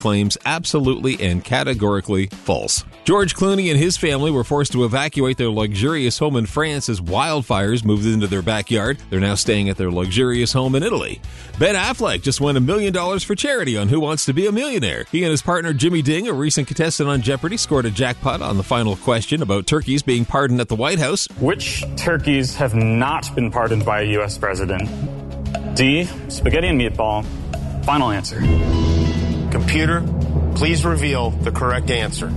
claims absolutely and categorically false. George Clooney and his family were forced to evacuate their luxurious home in France as wildfires moved into their backyard. They're now staying at their luxurious home in Italy. Ben Affleck just won $1 million for charity on Who Wants to Be a Millionaire. He and his partner Jimmy Ding, a recent contestant on Jeopardy, scored a jackpot on the final question about turkeys being pardoned at the White House. Which turkeys have not been pardoned by a U.S. president? D, spaghetti and meatball. Final answer. Computer, please reveal the correct answer.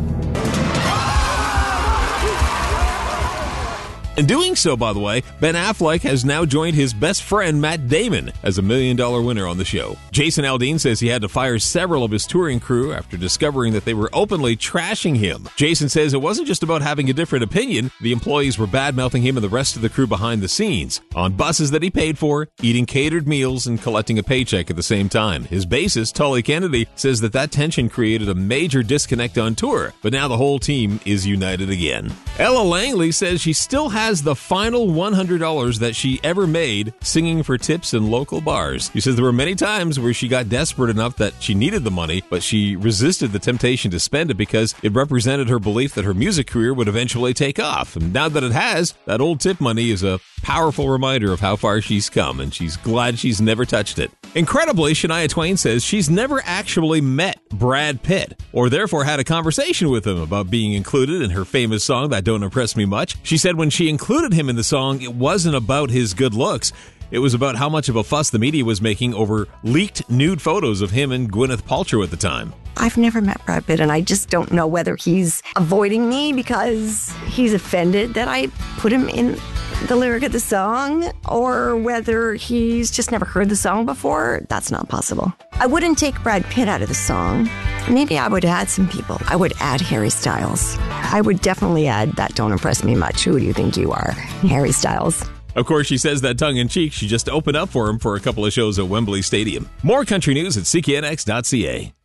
In doing so, by the way, Ben Affleck has now joined his best friend Matt Damon as a $1 million winner on the show. Jason Aldean says he had to fire several of his touring crew after discovering that they were openly trashing him. Jason says it wasn't just about having a different opinion. The employees were bad-mouthing him and the rest of the crew behind the scenes, on buses that he paid for, eating catered meals, and collecting a paycheck at the same time. His bassist, Tully Kennedy, says that tension created a major disconnect on tour, but now the whole team is united again. Ella Langley says she still has the final $100 that she ever made singing for tips in local bars. She says there were many times where she got desperate enough that she needed the money, but she resisted the temptation to spend it because it represented her belief that her music career would eventually take off. And now that it has, that old tip money is a powerful reminder of how far she's come, and she's glad she's never touched it. Incredibly, Shania Twain says she's never actually met Brad Pitt, or therefore had a conversation with him about being included in her famous song That Don't Impress Me Much. She said when she included him in the song, it wasn't about his good looks. It was about how much of a fuss the media was making over leaked nude photos of him and Gwyneth Paltrow at the time. I've never met Brad Pitt, and I just don't know whether he's avoiding me because he's offended that I put him in the lyric of the song, or whether he's just never heard the song before. That's not possible. I wouldn't take Brad Pitt out of the song. Maybe I would add some people. I would add Harry Styles. I would definitely add That Don't Impress Me Much. Who do you think you are? Harry Styles. Of course, she says that tongue-in-cheek. She just opened up for him for a couple of shows at Wembley Stadium. More country news at cknx.ca.